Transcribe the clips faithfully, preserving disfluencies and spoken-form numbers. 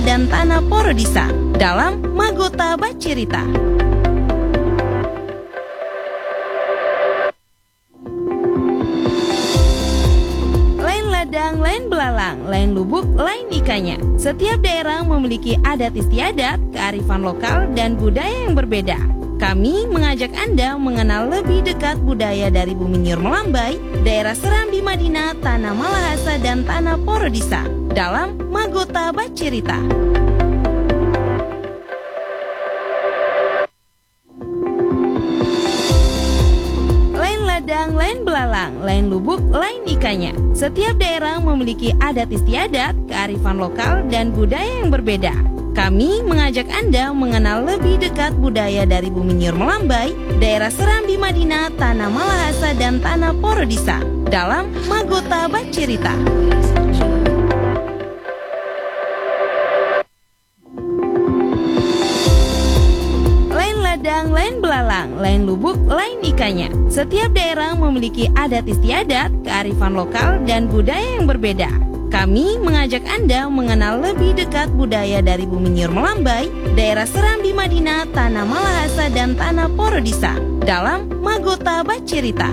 dan Tanah Porodisa dalam Magota Bacirita. Lain ladang, lain belalang, lain lubuk, lain ikannya. Setiap daerah memiliki adat istiadat, kearifan lokal, dan budaya yang berbeda. Kami mengajak Anda mengenal lebih dekat budaya dari Bumi Nyur Melambai, daerah Serambi Madinah, Tanah Malahasa, dan Tanah Porodisa dalam Magota Bacirita. Lain ladang, lain belalang, lain lubuk, lain ikannya. Setiap daerah memiliki adat istiadat, kearifan lokal, dan budaya yang berbeda. Kami mengajak Anda mengenal lebih dekat budaya dari Bumi Nyur Melambai, daerah Serambi Madinah, Tanah Malahasa, dan Tanah Porodisa dalam Magota Bacirita. Lain ladang, lain belalang, lain lubuk, lain ikannya. Setiap daerah memiliki adat istiadat, kearifan lokal, dan budaya yang berbeda. Kami mengajak Anda mengenal lebih dekat budaya dari Bumi Nyur Melambai, daerah Serambi Madinah, Tanah Malahasa, dan Tanah Porodisa dalam Magota Bacirita.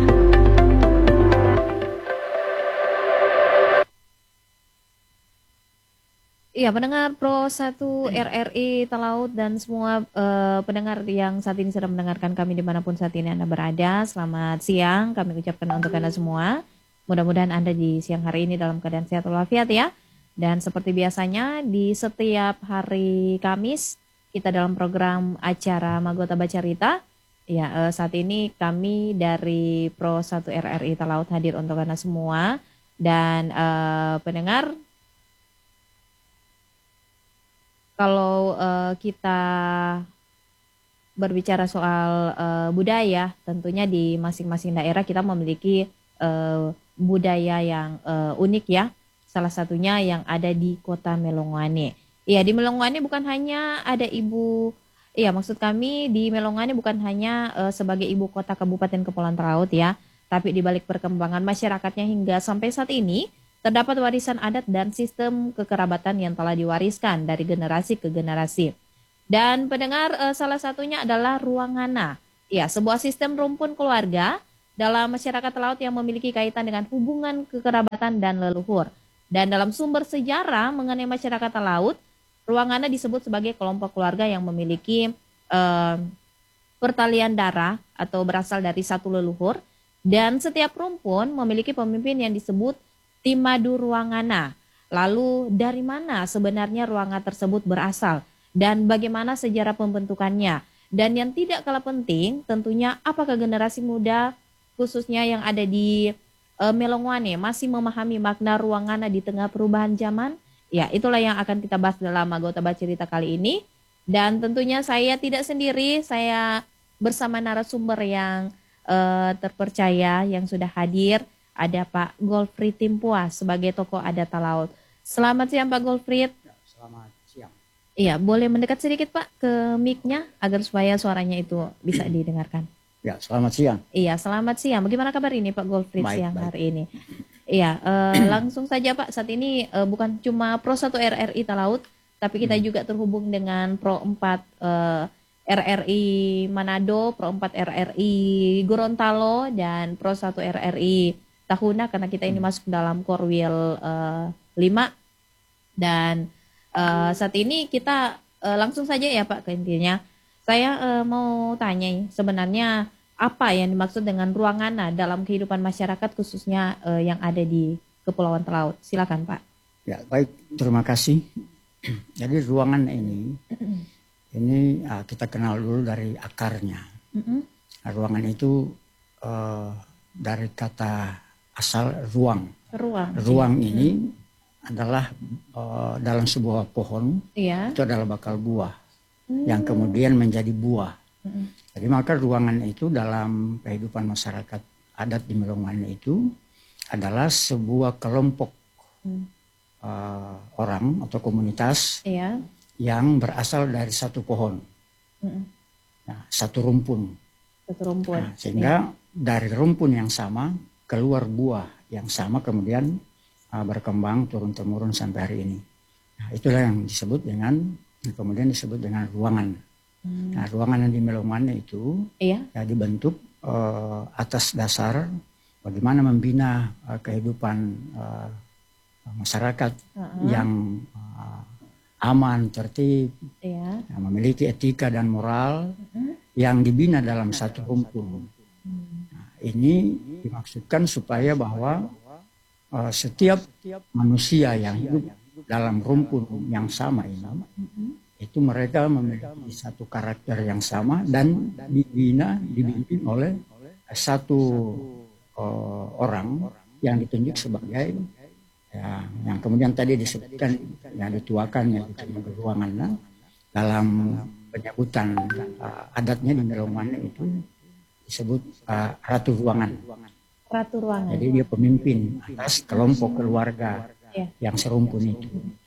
Iya, pendengar Pro satu R R I Talaut dan semua uh, pendengar yang saat ini sedang mendengarkan kami dimanapun saat ini Anda berada. Selamat siang, kami ucapkan untuk Anda semua. Mudah-mudahan Anda di siang hari ini dalam keadaan sehat walafiat ya. Dan seperti biasanya di setiap hari Kamis kita dalam program acara Magota Bacirita. Ya, eh, saat ini kami dari Pro satu R R I Talaut hadir untuk Anda semua. Dan eh, pendengar, kalau eh, kita berbicara soal eh, budaya, tentunya di masing-masing daerah kita memiliki eh, budaya yang uh, unik ya. Salah satunya yang ada di Kota Melongwane. Iya, di Melongwane bukan hanya ada ibu, iya maksud kami di Melongwane bukan hanya uh, sebagai ibu kota Kabupaten Kepulauan Talaut ya, tapi di balik perkembangan masyarakatnya hingga sampai saat ini terdapat warisan adat dan sistem kekerabatan yang telah diwariskan dari generasi ke generasi. Dan pendengar uh, salah satunya adalah Ruangana. Ya, sebuah sistem rumpun keluarga dalam masyarakat laut yang memiliki kaitan dengan hubungan kekerabatan dan leluhur. Dan dalam sumber sejarah mengenai masyarakat laut, Ruangana disebut sebagai kelompok keluarga yang memiliki eh, pertalian darah atau berasal dari satu leluhur. Dan setiap rumpun memiliki pemimpin yang disebut Timadu Ruangana. Lalu dari mana sebenarnya Ruangana tersebut berasal dan bagaimana sejarah pembentukannya? Dan yang tidak kalah penting tentunya apakah generasi muda khususnya yang ada di uh, Melongwane masih memahami makna Ruangana di tengah perubahan zaman? Ya, itulah yang akan kita bahas dalam Magota Bacirita kali ini. Dan tentunya saya tidak sendiri, saya bersama narasumber yang uh, terpercaya yang sudah hadir. Ada Pak Golfried Timpua sebagai tokoh adat Talaut. Selamat siang Pak Golfried. Selamat siang. Iya, boleh mendekat sedikit Pak ke mic-nya agar supaya suaranya itu bisa didengarkan. Ya, selamat siang. Iya, selamat siang. Bagaimana kabar ini Pak Golfried Baik, siang baik. hari ini? Iya, eh, langsung saja Pak. Saat ini eh, bukan cuma Pro satu R R I Talaut, tapi kita Hmm. juga terhubung dengan Pro empat eh, R R I Manado, Pro empat R R I Gorontalo, dan Pro satu R R I Tahuna karena kita ini masuk dalam Korwil eh, lima. Dan eh, saat ini kita eh, langsung saja ya Pak ke intinya. Saya uh, mau tanya sebenarnya apa yang dimaksud dengan Ruangana dalam kehidupan masyarakat khususnya uh, yang ada di Kepulauan Talaut. Silakan Pak. Ya, baik, terima kasih. Jadi ruangan ini, ini uh, kita kenal dulu dari akarnya. Mm-hmm. Nah, ruangan itu uh, dari kata asal ruang. Ruang. Ruang iya. ini mm-hmm. adalah uh, dalam sebuah pohon, iya. itu adalah bakal buah. Hmm. Yang kemudian menjadi buah. Hmm. Jadi maka ruangan itu dalam kehidupan masyarakat adat di Melongwane itu adalah sebuah kelompok hmm. uh, orang atau komunitas iya. yang berasal dari satu pohon, hmm. nah, satu rumpun. Satu rumpun. Nah, sehingga iya. dari rumpun yang sama keluar buah yang sama kemudian uh, berkembang turun-temurun sampai hari ini. Nah, itulah yang disebut dengan, kemudian disebut dengan ruangan. Hmm. Nah, ruangan yang di Melongwane itu iya. ya dibentuk uh, atas dasar bagaimana membina uh, kehidupan uh, masyarakat uh-huh. yang uh, aman, tertib, iya. yang memiliki etika dan moral uh-huh. yang dibina dalam satu rumpun. Hmm. Nah, ini dimaksudkan supaya bahwa uh, setiap manusia yang hidup dalam rumpun yang sama ini, mm-hmm. itu mereka memiliki satu karakter yang sama dan dibina, dibimbing oleh satu uh, orang yang ditunjuk sebagai ya, yang kemudian tadi disebutkan yang dituakan yang di ruangan dalam penyebutan uh, adatnya di Melongwane itu disebut uh, ratu ruangan. Ratu ruangan. Jadi dia pemimpin atas kelompok keluarga ya. Yang serumpun itu.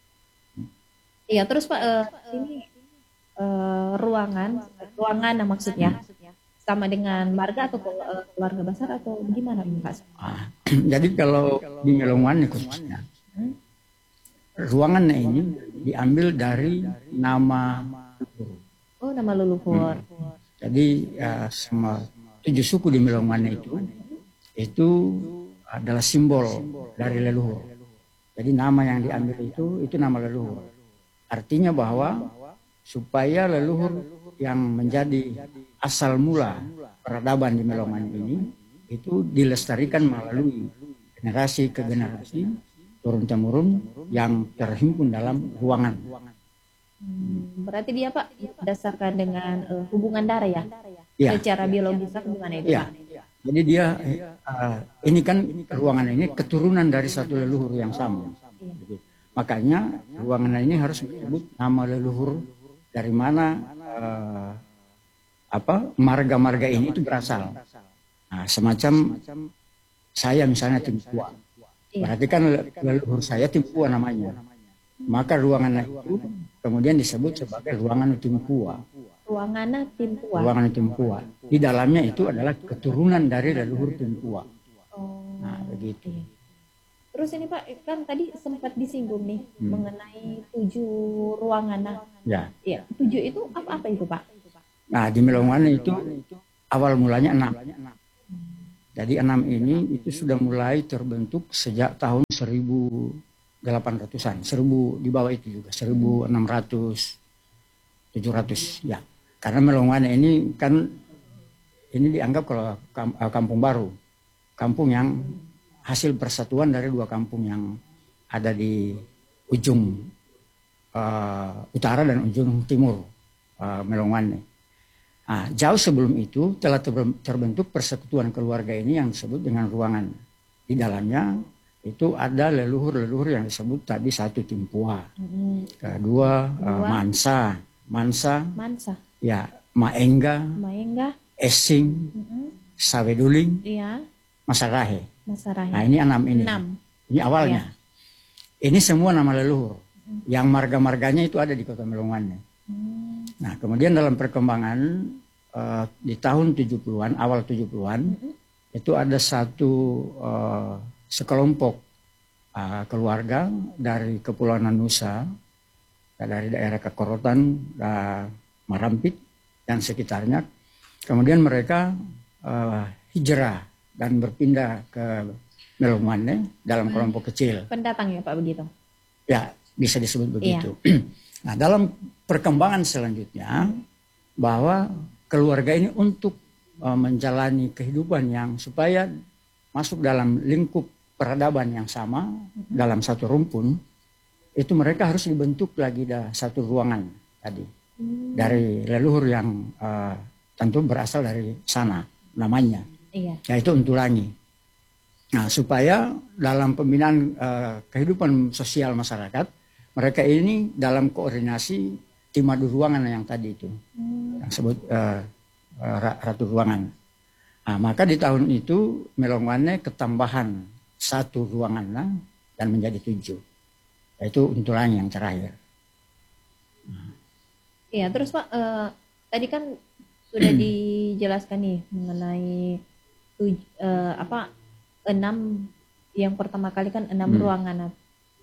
Iya, terus Pak, uh, ini uh, ruangan, ruangan nah maksudnya sama dengan marga atau uh, keluarga besar atau gimana Pak? Ah, jadi kalau di Melongwane khususnya, hmm? ruangan ini diambil dari nama leluhur. Oh, nama leluhur. Hmm. Jadi uh, semua tujuh suku di Melongwane itu itu adalah simbol dari leluhur. Jadi nama yang diambil itu itu nama leluhur. Artinya bahwa supaya leluhur yang menjadi asal mula peradaban di Melongwane ini itu dilestarikan melalui generasi ke generasi turun temurun yang terhimpun dalam ruangan. Hmm, berarti dia Pak berdasarkan dengan uh, hubungan darah ya? Ya. Secara biologis gimana itu ya. Pak? Jadi dia uh, ini kan ruangan ini keturunan dari satu leluhur yang sama. Iya. Makanya ruangan ini harus disebut nama leluhur dari mana uh, apa marga-marga ini itu berasal. Nah, semacam saya misalnya Timpua. Iya. Berarti kan leluhur saya Timpua namanya. Maka ruangan itu kemudian disebut sebagai ruangan Timpua. Ruangan Timpua. Ruangan Timpua. Di dalamnya itu adalah keturunan dari leluhur Timpua. Oh. Nah, begitu. Terus ini Pak, kan tadi sempat disinggung nih hmm. mengenai tujuh ruangan. Nah, ya. Ya, tujuh itu apa-apa itu Pak? Nah, di Melongwane itu awal mulanya enam. Jadi enam ini itu sudah mulai terbentuk sejak tahun seribu delapan ratusan. seribu di bawah itu juga, seribu enam ratus, tujuh ratus ya. Karena Melongwane ini kan ini dianggap kalau kampung baru, kampung yang hasil persatuan dari dua kampung yang ada di ujung uh, utara dan ujung timur uh, Melongwane. Nah, jauh sebelum itu telah terbentuk persekutuan keluarga ini yang disebut dengan ruangan. Di dalamnya itu ada leluhur-leluhur yang disebut tadi satu Timpua, mm-hmm. kedua uh, Mansa, Mansa, Mansa. Ya, Maenga, Maenga, Esing, mm-hmm. Saweduling, iya. Masarahe. Masarahe. Nah, ini enam ini. Enam. Ini awalnya. Iya. Ini semua nama leluhur. Mm-hmm. Yang marga-marganya itu ada di Kota Melongwane. Mm-hmm. Nah, kemudian dalam perkembangan uh, di tahun tujuh puluhan, awal tujuh puluhan, mm-hmm. itu ada satu uh, sekelompok uh, keluarga dari Kepulauan Nusa, dari daerah Kekorotan, uh, Marampit dan sekitarnya. Kemudian mereka uh, hijrah dan berpindah ke Melongwane dalam kelompok kecil. Pendatang ya Pak begitu? Ya, bisa disebut begitu. Iya. Nah, dalam perkembangan selanjutnya bahwa keluarga ini untuk uh, menjalani kehidupan yang supaya masuk dalam lingkup peradaban yang sama mm-hmm. dalam satu rumpun, itu mereka harus dibentuk lagi dah satu ruangan tadi mm. dari leluhur yang uh, tentu berasal dari sana namanya, iya. Yaitu Untulangi. Nah, supaya dalam pembinaan uh, kehidupan sosial masyarakat, mereka ini dalam koordinasi tim adu ruangan yang tadi itu, mm. yang sebut uh, uh, ratu ruangan. Nah, maka di tahun itu Melongwane ketambahan satu ruangan dan menjadi tujuh, yaitu Untulangi yang terakhir. Iya, terus Pak, uh, tadi kan sudah dijelaskan nih mengenai tuj, uh, apa enam yang pertama kali kan enam hmm. ruangan.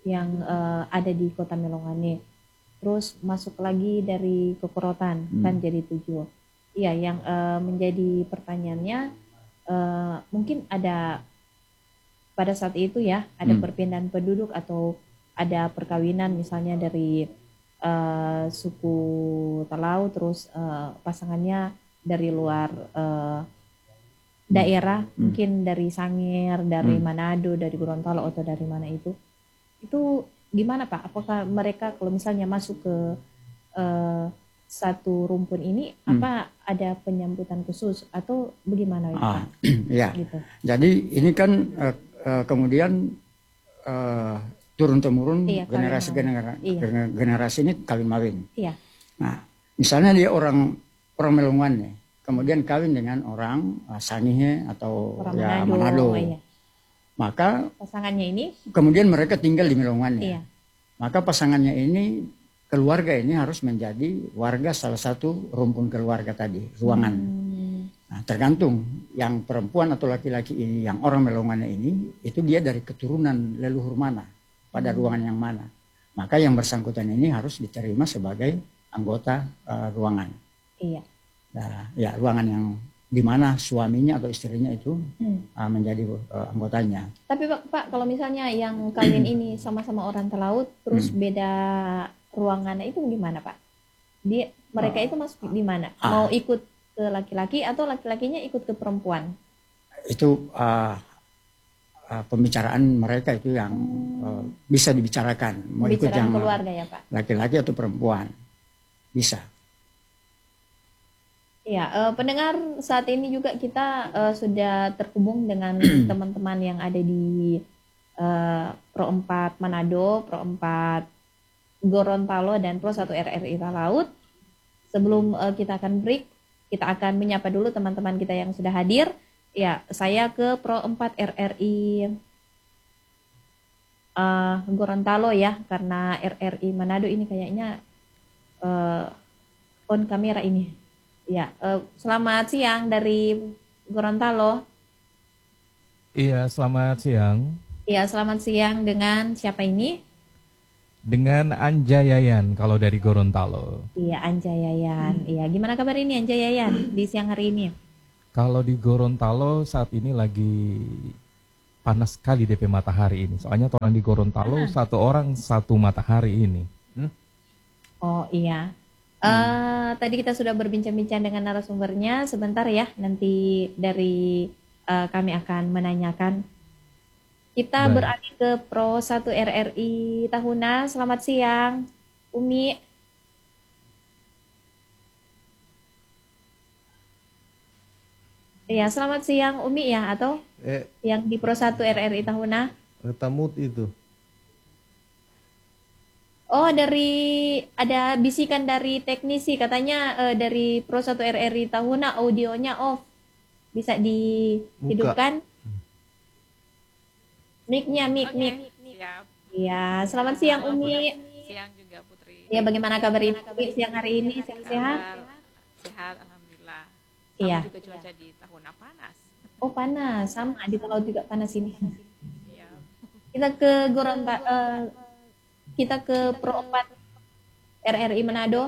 yang uh, ada di Kota Melongane. Terus masuk lagi dari Kokorotan hmm. kan jadi tujuh. Iya, yang uh, menjadi pertanyaannya uh, mungkin ada pada saat itu ya ada hmm. perpindahan penduduk atau ada perkawinan misalnya dari uh, suku Talau, terus uh, pasangannya dari luar uh, daerah, hmm. mungkin dari Sangir, dari hmm. Manado, dari Gorontalo atau dari mana itu. Itu gimana Pak? Apakah mereka kalau misalnya masuk ke uh, satu rumpun ini, hmm. apa ada penyambutan khusus atau bagaimana Pak? Ah, ya. Gitu. Jadi ini kan uh, uh, kemudian uh, turun temurun iya, generasi generasi iya. generasi ini kawin mawin. Iya. Nah, misalnya dia orang orang Melongan nih, kemudian kawin dengan orang uh, Sangihe atau orang ya Manado. Manado. Oh, iya. Maka pasangannya ini kemudian mereka tinggal di Melongan. Iya. Maka pasangannya ini, keluarga ini harus menjadi warga salah satu rumpun keluarga tadi, ruangan. Hmm. Nah, tergantung yang perempuan atau laki-laki ini, yang orang Melongan ini, itu dia dari keturunan leluhur mana, pada hmm. ruangan yang mana. Maka yang bersangkutan ini harus diterima sebagai anggota uh, ruangan. Iya. Nah, ya ruangan yang di mana suaminya atau istrinya itu hmm. uh, menjadi uh, anggotanya. Tapi Pak, Pak, kalau misalnya yang kawin ini sama-sama orang Talaut, terus hmm. beda ruangannya itu gimana Pak? Dia mereka uh, itu masuk di mana? Uh, Mau ikut ke laki-laki atau laki-lakinya ikut ke perempuan? Itu uh, uh, pembicaraan mereka itu yang hmm. uh, bisa dibicarakan. Mau ikut yang keluarga ya Pak? Laki-laki atau perempuan bisa. Ya, uh, pendengar, saat ini juga kita uh, sudah terhubung dengan teman-teman yang ada di uh, Pro empat Manado, Pro empat Gorontalo, dan Pro satu R R I Talaut. Sebelum uh, kita akan break, kita akan menyapa dulu teman-teman kita yang sudah hadir. Ya, saya ke Pro empat R R I uh, Gorontalo ya, karena R R I Manado ini kayaknya uh, on kamera ini. Ya, uh, selamat siang dari Gorontalo. Iya, selamat siang. Iya, selamat siang dengan siapa ini? Dengan Anja Yayan kalau dari Gorontalo. Iya, Anja Yayan. Iya, hmm. Gimana kabar ini Anja Yayan di siang hari ini? Kalau di Gorontalo saat ini lagi panas sekali D P matahari ini. Soalnya orang di Gorontalo ah. satu orang satu matahari ini. Hmm? Oh iya. Uh, tadi kita sudah berbincang-bincang dengan narasumbernya. Sebentar ya, nanti dari uh, kami akan menanyakan. Kita Baik. beralih ke Pro satu R R I Tahuna. Selamat siang, Umi. Iya, selamat siang Umi ya, atau eh, yang di Pro satu R R I Tahuna? Retamut itu. Oh, dari ada bisikan dari teknisi katanya uh, dari Pro satu R R I Tahuna audionya off. Bisa dihidupkan? Mic-nya, mic, mic. Iya, selamat siang Umi. Siang juga Putri. Ya, bagaimana kabar ini siang hari ini? Sehat-sehat? Sehat, alhamdulillah. Sama iya. juga cuaca di Tahuna panas. Oh, panas. Sama di Talaut juga panas ini. Iya. Kita ke Gorontalo uh, Kita ke Pro empat R R I Manado.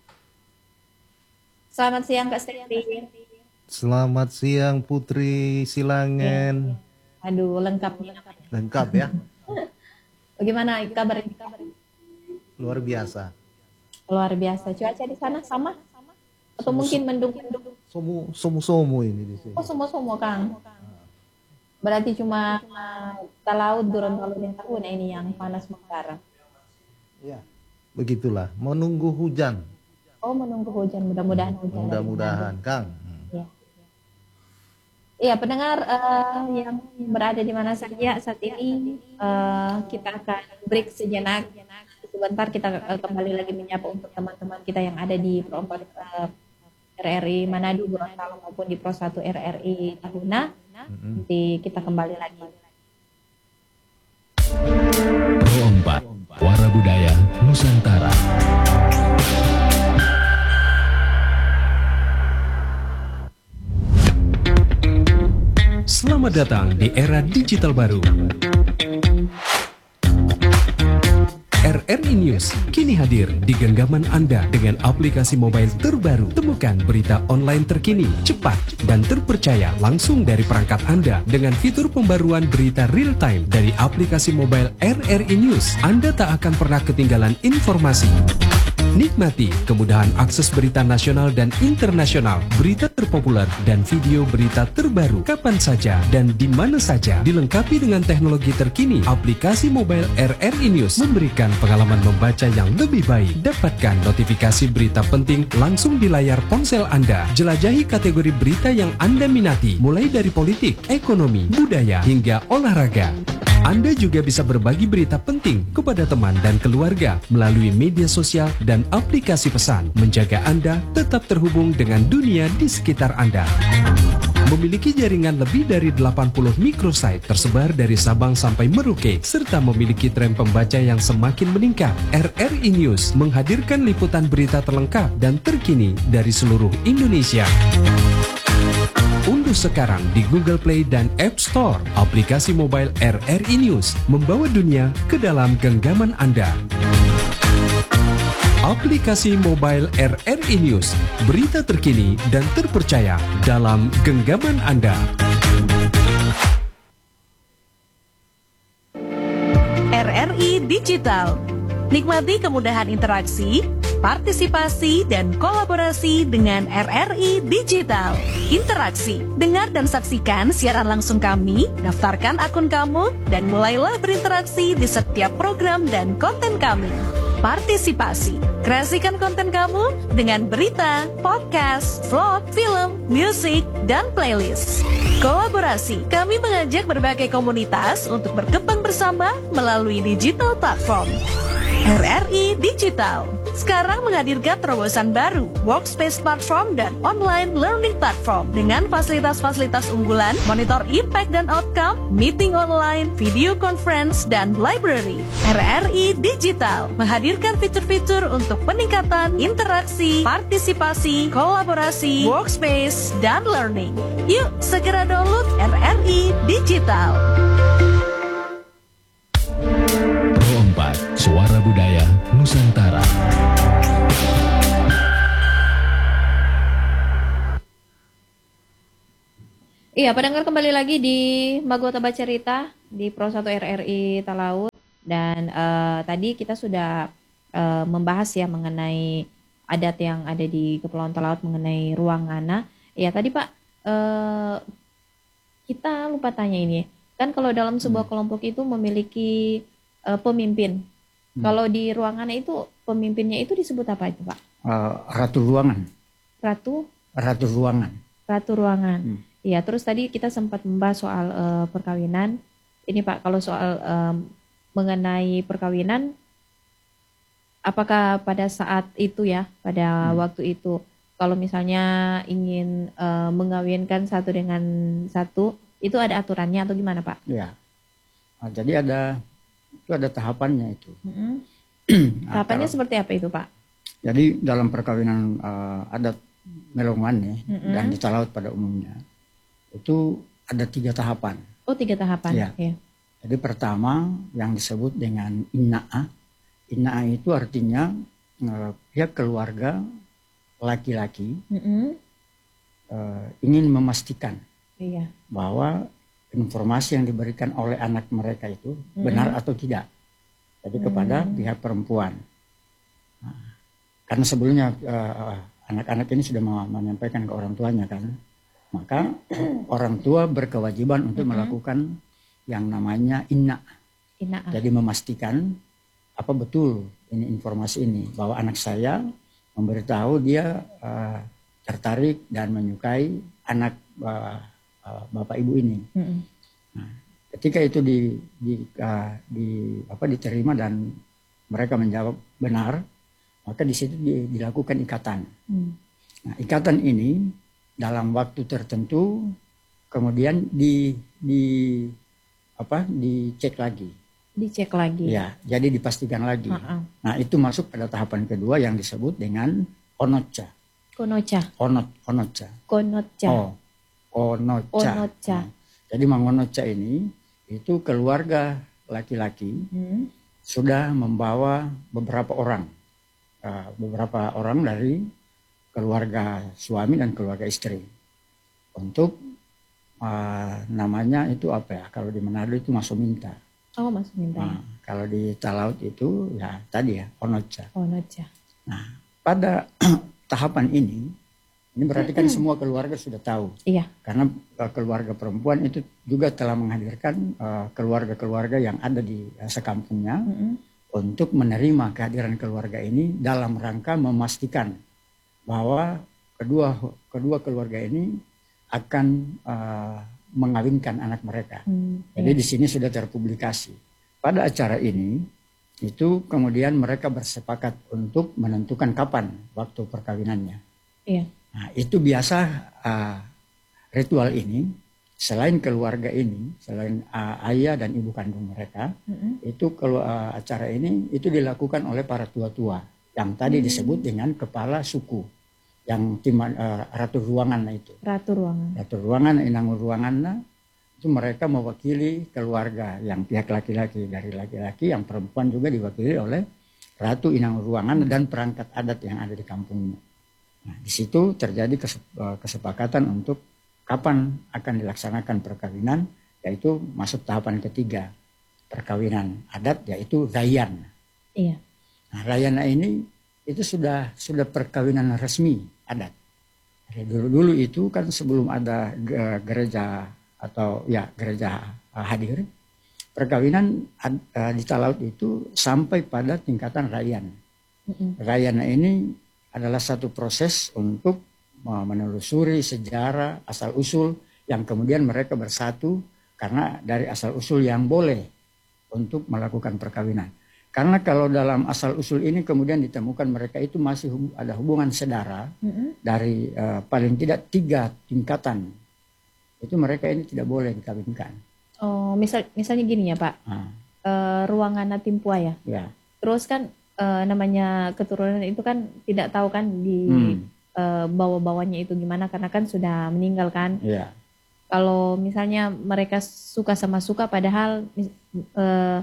Selamat siang Kak Steffi. Selamat siang Putri Silangan. Ya. Aduh, lengkap nih. Lengkap ya. Bagaimana kabar? Luar biasa. Luar biasa. Cuaca di sana sama? Atau somu, mungkin mendung-mendung? Somu, somu-somu ini di sini. Oh, somu-somu Kang. Berarti cuma Talaut, Gorontalo dan Tahuna ini yang panas mengkara. Ya, begitulah. Menunggu hujan. Oh, menunggu hujan. Mudah-mudahan hujan. Mudah-mudahan, Kang. Ya. Iya, pendengar uh, yang berada di mana saja saat ini, uh, kita akan break sejenak. Sebentar kita uh, kembali lagi menyapa untuk teman-teman kita yang ada di Pro empat uh, R R I Manado, Gorontalo maupun di Pro satu R R I Tahuna. Mm-hmm. Nanti kita kembali lagi. Pro empat, Wara Budaya Nusantara. Selamat datang di era digital baru. R I News kini hadir di genggaman Anda dengan aplikasi mobile terbaru. Temukan berita online terkini, cepat, dan terpercaya langsung dari perangkat Anda dengan fitur pembaruan berita real time dari aplikasi mobile R R I News. Anda tak akan pernah ketinggalan informasi. Nikmati kemudahan akses berita nasional dan internasional, berita terpopuler, dan video berita terbaru kapan saja dan di mana saja. Dilengkapi dengan teknologi terkini, aplikasi mobile R R I News memberikan pengalaman membaca yang lebih baik. Dapatkan notifikasi berita penting langsung di layar ponsel Anda. Jelajahi kategori berita yang Anda minati, mulai dari politik, ekonomi, budaya, hingga olahraga. Anda juga bisa berbagi berita penting kepada teman dan keluarga melalui media sosial dan aplikasi pesan, menjaga Anda tetap terhubung dengan dunia di sekitar Anda. Memiliki jaringan lebih dari delapan puluh microsite tersebar dari Sabang sampai Merauke, serta memiliki tren pembaca yang semakin meningkat. R R I News menghadirkan liputan berita terlengkap dan terkini dari seluruh Indonesia. Unduh sekarang di Google Play dan App Store aplikasi mobile R R I News, membawa dunia ke dalam genggaman Anda. Aplikasi mobile R R I News, berita terkini dan terpercaya dalam genggaman Anda. R R I Digital. Nikmati kemudahan interaksi, partisipasi, dan kolaborasi dengan R R I Digital. Interaksi, dengar dan saksikan siaran langsung kami, daftarkan akun kamu, dan mulailah berinteraksi di setiap program dan konten kami. Partisipasi, kreasikan konten kamu dengan berita, podcast, vlog, film, musik, dan playlist. Kolaborasi, kami mengajak berbagai komunitas untuk berkembang bersama melalui digital platform. R R I Digital sekarang menghadirkan terobosan baru, workspace platform dan online learning platform dengan fasilitas-fasilitas unggulan, monitor impact dan outcome, meeting online, video conference, dan library. R R I Digital menghadirkan fitur-fitur untuk peningkatan interaksi, partisipasi, kolaborasi, workspace, dan learning. Yuk segera download R R I Digital. Suara Budaya Nusantara. Iya, pendengar kembali lagi di Magota Baca Cerita di Pro satu R R I Talaut. Dan uh, tadi kita sudah uh, membahas ya mengenai adat yang ada di Kepulauan Talaut mengenai ruang ngana. Ya tadi Pak, uh, kita lupa tanya ini. Kan kalau dalam sebuah kelompok itu memiliki uh, pemimpin. Hmm. Kalau di ruangan itu pemimpinnya itu disebut apa itu Pak? Uh, ratu ruangan. Ratu? Ratu ruangan. Ratu ruangan. Iya. Hmm. Terus tadi kita sempat membahas soal uh, perkawinan. Ini Pak, kalau soal um, mengenai perkawinan, apakah pada saat itu ya, pada hmm. waktu itu, kalau misalnya ingin uh, mengawinkan satu dengan satu, itu ada aturannya atau gimana Pak? Iya. Nah, jadi ada itu ada tahapannya itu. Mm-hmm. Tahapannya nah, seperti apa itu Pak? Jadi dalam perkawinan uh, adat Melongan ya, mm-hmm. dan di Talaut pada umumnya itu ada tiga tahapan. Oh tiga tahapan. Ya. Ya. Jadi pertama yang disebut dengan inna'a. Inna'a itu artinya uh, pihak keluarga laki-laki mm-hmm. uh, ingin memastikan iya. bahwa informasi yang diberikan oleh anak mereka itu hmm. benar atau tidak. Jadi hmm. kepada pihak perempuan. Nah, karena sebelumnya uh, anak-anak ini sudah menyampaikan ke orang tuanya kan. Maka orang tua berkewajiban untuk hmm. melakukan yang namanya inna. Inna. Jadi memastikan apa betul ini informasi ini. Bahwa anak saya memberitahu dia uh, tertarik dan menyukai anak uh, bapak ibu ini. Mm-hmm. Nah, ketika itu di, di, uh, di apa diterima dan mereka menjawab benar, maka di situ di, dilakukan ikatan. Mm. Nah, ikatan ini dalam waktu tertentu kemudian di di apa dicek lagi. Dicek lagi. Ya, jadi dipastikan lagi. Uh-uh. Nah, itu masuk pada tahapan kedua yang disebut dengan onotca. Konoca. Onot, onotca. Konoca. Oh. Onoca. Onoca. Nah, jadi Mangonoca ini itu keluarga laki-laki hmm. sudah membawa beberapa orang, uh, beberapa orang dari keluarga suami dan keluarga istri untuk uh, namanya itu apa ya? Kalau di Manado itu masominta. Oh, masominta. Nah, kalau di Talaut itu ya tadi ya onocha. Onocha. Nah, pada tahapan ini, ini berarti kan semua keluarga sudah tahu. Iya. Karena uh, keluarga perempuan itu juga telah menghadirkan uh, keluarga-keluarga yang ada di uh, sekampungnya mm-hmm. untuk menerima kehadiran keluarga ini dalam rangka memastikan bahwa kedua kedua keluarga ini akan uh, mengawinkan anak mereka. Hmm, Jadi iya. di sini sudah terpublikasi. Pada acara ini itu kemudian mereka bersepakat untuk menentukan kapan waktu perkawinannya. Iya. Nah, itu biasa uh, ritual ini selain keluarga ini, selain uh, ayah dan ibu kandung mereka, mm-hmm. itu kalau uh, acara ini itu dilakukan oleh para tua-tua yang tadi mm-hmm. disebut dengan kepala suku, yang timan, uh, ratu ruangan itu. Ratu ruangan. Ratu ruangan, inang ruangan itu mereka mewakili keluarga yang pihak laki-laki, dari laki-laki, yang perempuan juga diwakili oleh ratu inang ruangan dan perangkat adat yang ada di kampungnya. Nah, di situ terjadi kesepakatan untuk kapan akan dilaksanakan perkawinan, yaitu masuk tahapan ketiga perkawinan adat, yaitu rayan. Iya. Nah, rayana ini itu sudah sudah perkawinan resmi adat. Jadi dulu-dulu itu kan sebelum ada gereja atau ya gereja hadir, perkawinan di Talaut itu sampai pada tingkatan rayan. Mm-hmm. Rayana ini adalah satu proses untuk menelusuri sejarah asal-usul yang kemudian mereka bersatu karena dari asal-usul yang boleh untuk melakukan perkawinan. Karena kalau dalam asal-usul ini kemudian ditemukan mereka itu masih hub- ada hubungan sedara mm-hmm. dari uh, paling tidak tiga tingkatan, itu mereka ini tidak boleh dikawinkan. Oh, misal misalnya gini ya Pak, ah. uh, ruangan Natimpua ya. Ya. Terus kan uh, namanya keturunan itu kan tidak tahu kan di hmm. uh, bawa-bawanya itu gimana karena kan sudah meninggal kan. Ya. Kalau misalnya mereka suka sama suka padahal uh,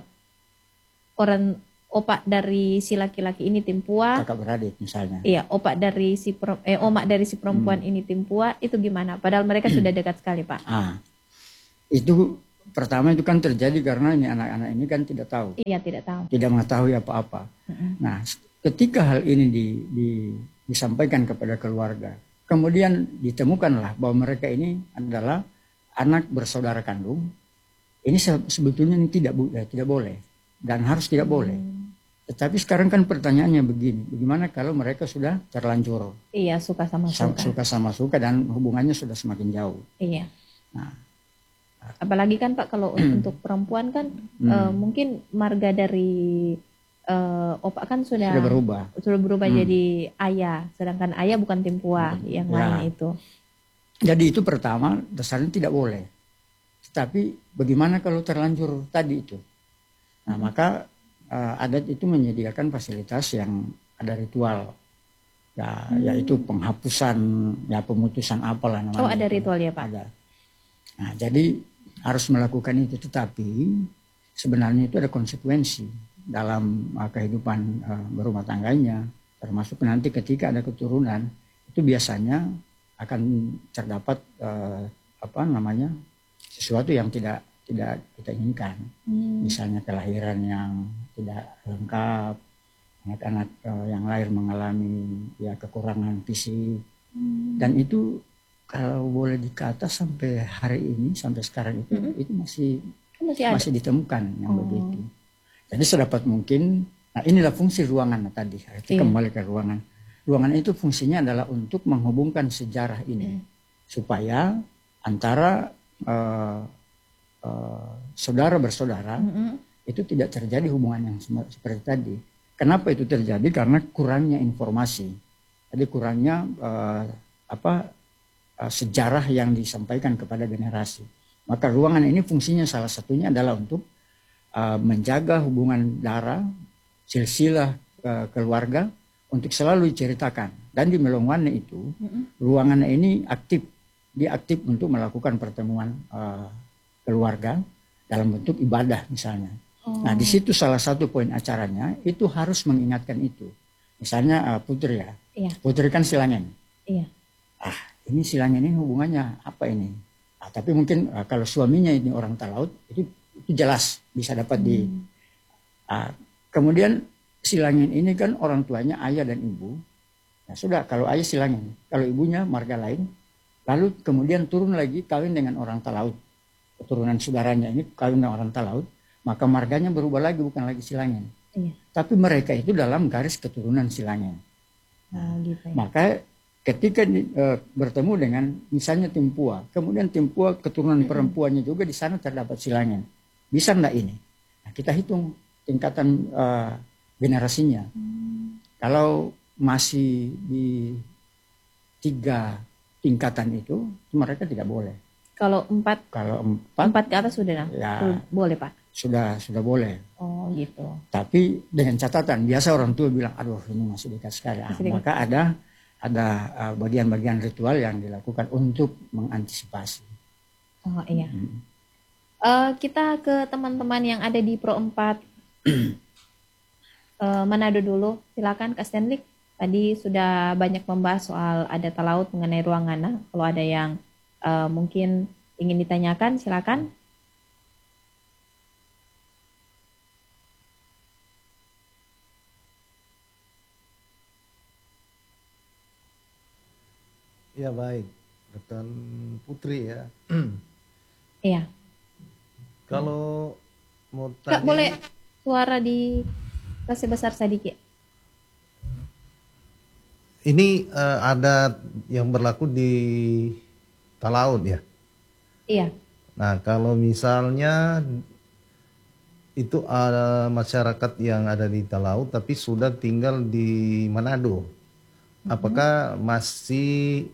orang opak dari si laki-laki ini Timpua, kakak beradik misalnya. Iya, opak dari si per, eh omak dari si perempuan hmm. ini Timpua, itu gimana? Padahal mereka sudah dekat sekali, Pak. Ah. Itu pertama itu kan terjadi karena ini anak-anak ini kan tidak tahu. Iya, tidak tahu. Tidak mengetahui apa-apa. Mm-hmm. Nah, ketika hal ini di, di, disampaikan kepada keluarga, kemudian ditemukanlah bahwa mereka ini adalah anak bersaudara kandung. Ini sebetulnya ini tidak ya, tidak boleh dan harus tidak boleh. Hmm. Tetapi sekarang kan pertanyaannya begini, bagaimana kalau mereka sudah terlanjur? Iya, suka sama suka. Suka sama suka dan hubungannya sudah semakin jauh. Iya. Nah, apalagi kan Pak kalau untuk perempuan kan hmm. uh, mungkin marga dari uh, opak kan sudah sudah berubah. Sudah berubah hmm. jadi ayah, sedangkan ayah bukan Timpua hmm. yang ya. lain itu. Jadi itu pertama dasarnya tidak boleh. Tetapi bagaimana kalau terlanjur tadi itu? Nah, hmm. maka uh, adat itu menyediakan fasilitas yang ada ritual. Ya, hmm. yaitu penghapusan, ya pemutusan apalah namanya. Oh, ada ritual ya, Pak? Ada. Nah, jadi harus melakukan itu, tetapi sebenarnya itu ada konsekuensi dalam uh, kehidupan uh, berumah tangganya, termasuk nanti ketika ada keturunan itu biasanya akan terdapat uh, apa namanya sesuatu yang tidak tidak kita inginkan, hmm. misalnya kelahiran yang tidak lengkap, anak-anak uh, yang lahir mengalami ya kekurangan fisik, hmm. dan itu kalau boleh dikata sampai hari ini, sampai sekarang itu, mm-hmm. itu masih masih, masih ditemukan yang oh. begitu. Jadi sedapat mungkin, nah inilah fungsi ruangan tadi. Kita yeah. kembali ke ruangan. Ruangan itu fungsinya adalah untuk menghubungkan sejarah ini, mm. supaya antara uh, uh, saudara bersaudara mm-hmm. itu tidak terjadi hubungan yang seperti tadi. Kenapa itu terjadi? Karena kurangnya informasi. Jadi kurangnya uh, apa? sejarah yang disampaikan kepada generasi. Maka ruangan ini fungsinya salah satunya adalah untuk uh, menjaga hubungan darah, silsilah uh, keluarga untuk selalu diceritakan. Dan di Melongwane itu, mm-hmm. ruangan ini aktif, dia aktif untuk melakukan pertemuan uh, keluarga dalam bentuk ibadah misalnya. Oh. Nah, di situ salah satu poin acaranya itu harus mengingatkan itu. Misalnya uh, Putri ya, Iya. Putri kan Silangen. Iya. Ah, ini Silangen ini hubungannya apa ini? Ah, tapi mungkin uh, kalau suaminya ini orang Talaut, itu, itu jelas bisa dapat di. Hmm. Ah, kemudian Silangen ini kan orang tuanya ayah dan ibu. Nah, sudah kalau ayah Silangen, kalau ibunya marga lain, lalu kemudian turun lagi kawin dengan orang Talaut. Keturunan saudaranya ini kawin dengan orang Talaut, maka marganya berubah lagi, bukan lagi Silangen. Iya. Tapi mereka itu dalam garis keturunan Silangen. Nah, gitu ya. Maka ketika di, e, bertemu dengan misalnya Timpua, kemudian Timpua keturunan perempuannya juga di sana terdapat Silangen. Bisa enggak ini? Nah, kita hitung tingkatan e, generasinya. Hmm. Kalau masih di tiga tingkatan itu, mereka tidak boleh. Kalau empat, kalau empat, empat ke atas sudah, ya, boleh Pak? Sudah, sudah boleh. Oh gitu. Tapi dengan catatan, biasa orang tua bilang, aduh ini masih dekat sekali. Ah, maka ada ada uh, bagian-bagian ritual yang dilakukan untuk mengantisipasi. Oh iya. Hmm. Uh, kita ke teman-teman yang ada di Pro empat. uh, Manado dulu, silakan Kak Stanley. Tadi sudah banyak membahas soal adat Talaut mengenai ruangan. Kalau ada yang uh, mungkin ingin ditanyakan, silakan. Ya baik, rekan Putri ya. Iya. Kalau mau Kak, tanya, boleh suara di kasih besar sedikit. Ini uh, adat yang berlaku di Talaut ya? Iya. Nah kalau misalnya itu ada masyarakat yang ada di Talaut tapi sudah tinggal di Manado, mm-hmm. apakah masih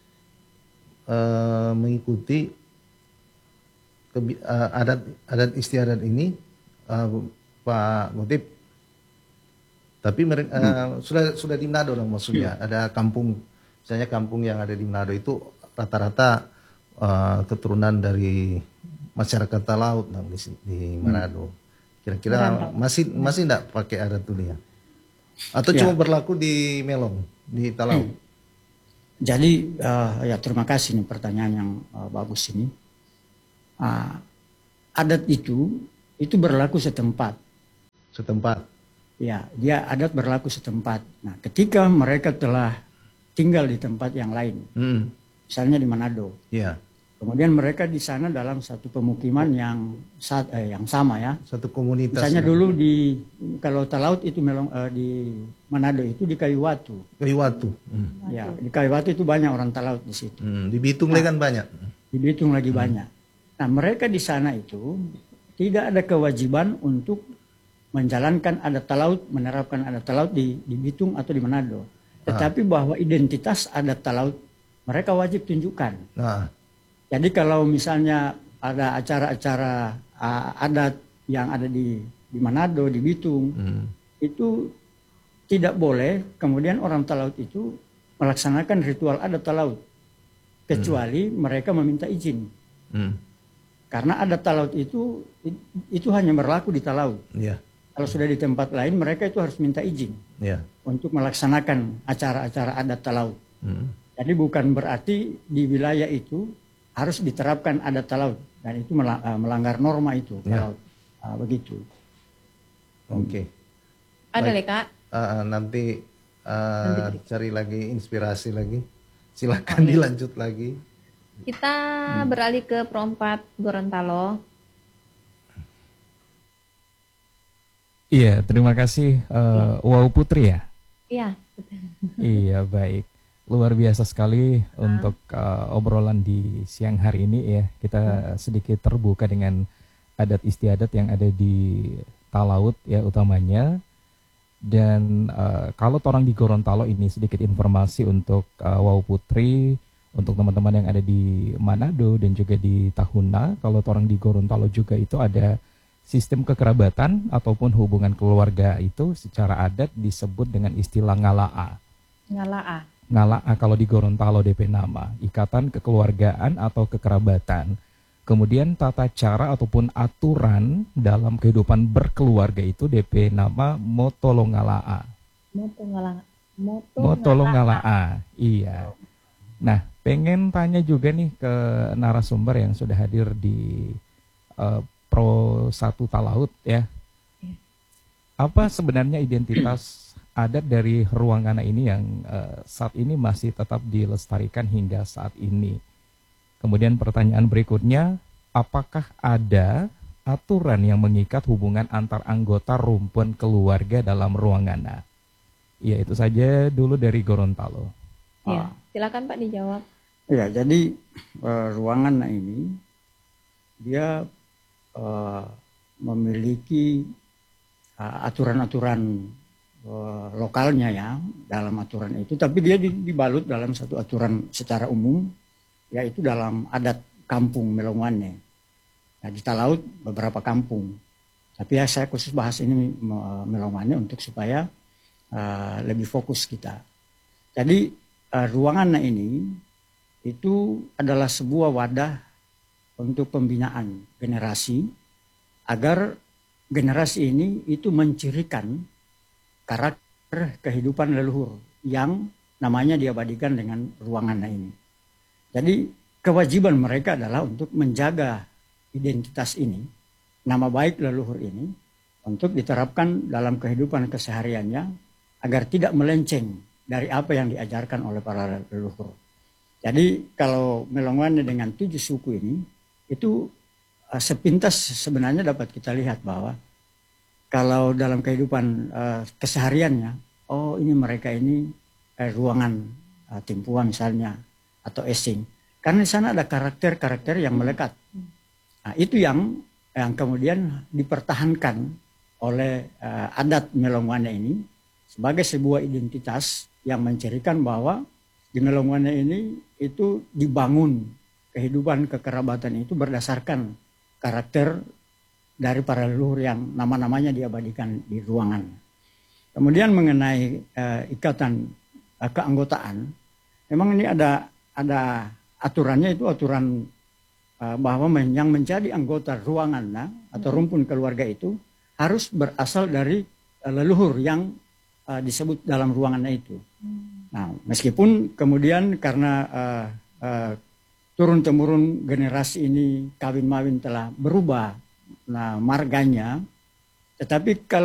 uh, mengikuti kebi- uh, adat adat istiadat ini, uh, Pak Gotip? Tapi mereka uh, hmm. sudah sudah di Manado dong maksudnya. Hmm. Ada kampung, misalnya kampung yang ada di Manado itu rata-rata uh, keturunan dari masyarakat Talaut dong di, di Manado. Kira-kira hmm. masih masih enggak pakai adat itu ya? Atau ya. Cuma berlaku di Melong, di Talaut? Hmm. Jadi uh, ya terima kasih nih pertanyaan yang uh, bagus ini. Uh, adat itu itu berlaku setempat. Setempat. Ya, dia adat berlaku setempat. Nah, ketika mereka telah tinggal di tempat yang lain, hmm. misalnya di Manado, yeah. kemudian mereka di sana dalam satu pemukiman yang saat, eh, yang sama ya, satu komunitas. Misalnya ya. dulu di kalau Talaut itu melong, eh, di Manado itu di Kayu Watu. Kayu Watu. Hmm. Ya, di Kayu Watu itu banyak orang Talaut di situ. Hmm. Di Bitung nah, lagi kan banyak. Di Bitung lagi hmm. banyak. Nah, mereka di sana itu tidak ada kewajiban untuk menjalankan adat Talaut, menerapkan adat Talaut di, di Bitung atau di Manado. Tetapi ah. bahwa identitas adat Talaut mereka wajib tunjukkan. Ah. Jadi kalau misalnya ada acara-acara uh, adat yang ada di, di Manado, di Bitung, hmm. itu tidak boleh kemudian orang Talaut itu melaksanakan ritual adat Talaut. Kecuali hmm. mereka meminta izin. Hmm. Karena adat Talaut itu, itu hanya berlaku di Talaut. Yeah. Kalau sudah di tempat lain, mereka itu harus minta izin yeah. untuk melaksanakan acara-acara adat Talaut. Hmm. Jadi bukan berarti di wilayah itu harus diterapkan adat Talaut dan itu melanggar norma itu. Yeah. Talaut. Uh, begitu. Oke. Okay. Ada Leka? Uh, nanti, uh, nanti cari lagi inspirasi lagi. Silakan okay. dilanjut lagi. Kita hmm. beralih ke Pro empat Gorontalo. Iya, terima kasih uh, Wow Putri ya. Iya. Iya, baik. Luar biasa sekali uh. untuk uh, obrolan di siang hari ini ya. Kita uh. sedikit terbuka dengan adat istiadat yang ada di Talaut ya utamanya. Dan uh, kalau orang di Gorontalo ini sedikit informasi untuk uh, Wow Putri, untuk teman-teman yang ada di Manado dan juga di Tahuna. Kalau orang di Gorontalo juga itu ada sistem kekerabatan ataupun hubungan keluarga itu secara adat disebut dengan istilah ngala'a. Ngala'a. Ngala'a kalau di Gorontalo D P nama, ikatan kekeluargaan atau kekerabatan. Kemudian tata cara ataupun aturan dalam kehidupan berkeluarga itu D P nama Motolongalaa. Motolongalaa. Motolongalaa. Iya. Nah, pengen tanya juga nih ke narasumber yang sudah hadir di uh, Pro satu Talaut ya. Apa sebenarnya identitas adat dari Ruangana ini yang uh, saat ini masih tetap dilestarikan hingga saat ini? Kemudian pertanyaan berikutnya, apakah ada aturan yang mengikat hubungan antar anggota rumpun keluarga dalam Ruangana? Ya, itu saja dulu dari Gorontalo. Ya, silakan Pak dijawab. Ya, jadi uh, Ruangana ini dia uh, memiliki uh, aturan-aturan uh, lokalnya ya dalam aturan itu, tapi dia dibalut dalam satu aturan secara umum, yaitu dalam adat kampung Melongwane. Nah, di Talaut beberapa kampung, tapi ya saya khusus bahas ini uh, Melongwane untuk supaya uh, lebih fokus kita. Jadi Uh, Ruangana ini itu adalah sebuah wadah untuk pembinaan generasi agar generasi ini itu mencirikan karakter kehidupan leluhur yang namanya diabadikan dengan Ruangana ini. Jadi kewajiban mereka adalah untuk menjaga identitas ini, nama baik leluhur ini, untuk diterapkan dalam kehidupan kesehariannya agar tidak melenceng dari apa yang diajarkan oleh para leluhur. Jadi kalau Melongwane dengan tujuh suku ini, itu uh, sepintas sebenarnya dapat kita lihat bahwa kalau dalam kehidupan uh, kesehariannya, oh ini mereka ini eh, ruangan uh, Timpua misalnya, atau Esing. Karena di sana ada karakter-karakter yang melekat. Nah, itu yang yang kemudian dipertahankan oleh uh, adat Melongwane ini sebagai sebuah identitas yang mencirikan bahwa di Melongwane ini itu dibangun kehidupan kekerabatan itu berdasarkan karakter dari para leluhur yang nama-namanya diabadikan di ruangan. Kemudian mengenai uh, ikatan uh, keanggotaan, memang ini ada ada aturannya, itu aturan uh, bahwa men, yang menjadi anggota ruangan nah, atau rumpun keluarga itu harus berasal dari uh, leluhur yang uh, disebut dalam ruangannya itu. Nah, meskipun kemudian karena uh, uh, turun-temurun generasi ini kawin-mawin telah berubah nah, marganya, tetapi kalau